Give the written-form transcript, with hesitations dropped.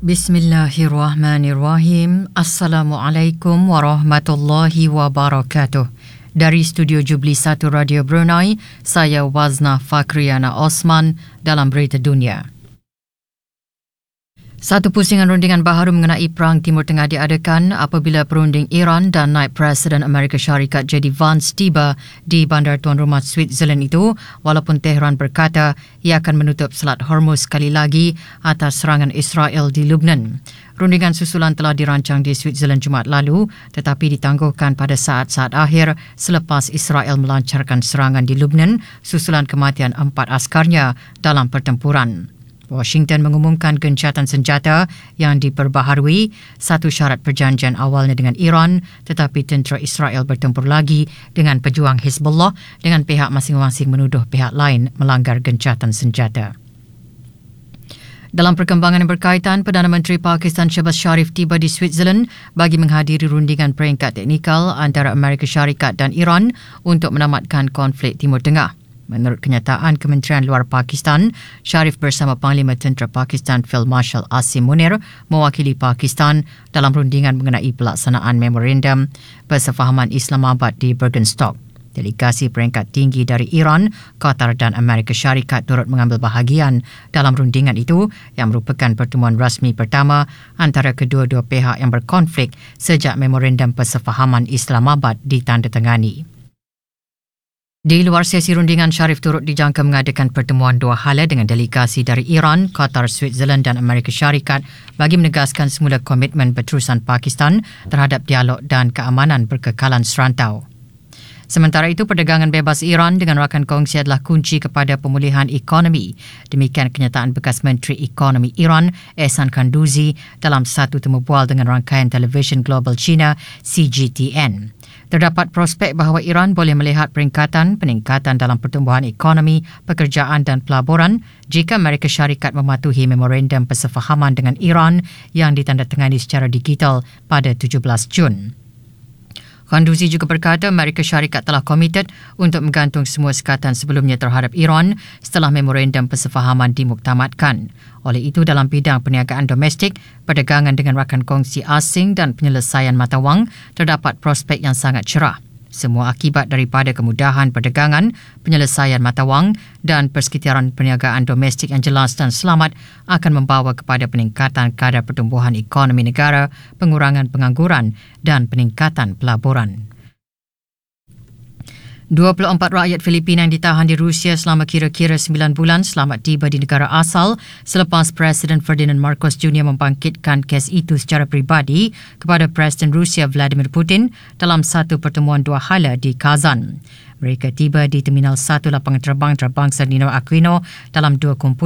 Bismillahirrahmanirrahim. Assalamualaikum warahmatullahi wabarakatuh. Dari Studio Jubli 1 Radio Brunei, saya Wazna Fakriana Osman dalam Berita Dunia. Satu pusingan rundingan baharu mengenai Perang Timur Tengah diadakan apabila perunding Iran dan naib Presiden Amerika Syarikat J.D. Vance tiba di bandar tuan rumah Switzerland itu, walaupun Tehran berkata ia akan menutup Selat Hormuz sekali lagi atas serangan Israel di Lebanon. Rundingan susulan telah dirancang di Switzerland Jumaat lalu tetapi ditangguhkan pada saat-saat akhir selepas Israel melancarkan serangan di Lebanon susulan kematian 4 askarnya dalam pertempuran. Washington mengumumkan gencatan senjata yang diperbaharui, satu syarat perjanjian awalnya dengan Iran, tetapi tentera Israel bertempur lagi dengan pejuang Hezbollah dengan pihak masing-masing menuduh pihak lain melanggar gencatan senjata. Dalam perkembangan yang berkaitan, Perdana Menteri Pakistan Shehbaz Sharif tiba di Switzerland bagi menghadiri rundingan peringkat teknikal antara Amerika Syarikat dan Iran untuk menamatkan konflik Timur Tengah. Menurut kenyataan Kementerian Luar Pakistan, Sharif bersama Panglima Tentera Pakistan Field Marshal Asim Munir mewakili Pakistan dalam rundingan mengenai pelaksanaan memorandum persefahaman Islamabad di Bergenstock. Delegasi peringkat tinggi dari Iran, Qatar dan Amerika Syarikat turut mengambil bahagian dalam rundingan itu yang merupakan pertemuan rasmi pertama antara kedua-dua pihak yang berkonflik sejak memorandum persefahaman Islamabad ditandatangani. Di luar sesi rundingan, Sharif turut dijangka mengadakan pertemuan dua hala dengan delegasi dari Iran, Qatar, Switzerland dan Amerika Syarikat bagi menegaskan semula komitmen berterusan Pakistan terhadap dialog dan keamanan berkekalan serantau. Sementara itu, perdagangan bebas Iran dengan rakan kongsi adalah kunci kepada pemulihan ekonomi. Demikian kenyataan bekas Menteri Ekonomi Iran, Ehsan Kanduzi, dalam satu temu bual dengan rangkaian televisyen global China, CGTN. Terdapat prospek bahawa Iran boleh melihat peningkatan dalam pertumbuhan ekonomi, pekerjaan dan pelaburan jika Amerika Syarikat mematuhi memorandum persefahaman dengan Iran yang ditandatangani secara digital pada 17 Jun. Kanduzi juga berkata Amerika Syarikat telah komited untuk menggantung semua sekatan sebelumnya terhadap Iran setelah memorandum persefahaman dimuktamadkan. Oleh itu, dalam bidang perniagaan domestik, perdagangan dengan rakan kongsi asing dan penyelesaian mata wang, terdapat prospek yang sangat cerah. Semua akibat daripada kemudahan perdagangan, penyelesaian mata wang dan persekitaran perniagaan domestik yang jelas dan selamat akan membawa kepada peningkatan kadar pertumbuhan ekonomi negara, pengurangan pengangguran dan peningkatan pelaburan. 24 rakyat Filipina yang ditahan di Rusia selama kira-kira 9 bulan selamat tiba di negara asal selepas Presiden Ferdinand Marcos Jr. membangkitkan kes itu secara peribadi kepada Presiden Rusia Vladimir Putin dalam satu pertemuan dua hala di Kazan. Mereka tiba di Terminal 1 lapangan terbang antarabangsa Nino Aquino dalam dua kumpulan